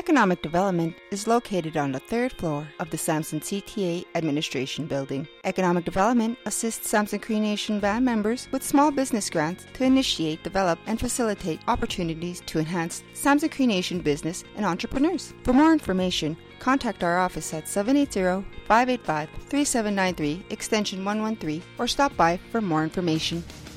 Economic Development is located on the third floor of the Samson CTA Administration Building. Economic Development assists Samson Cree Nation band members with small business grants to initiate, develop, and facilitate opportunities to enhance Samson Cree Nation business and entrepreneurs. For more information, contact our office at 780-585-3793, extension 113, or stop by for more information.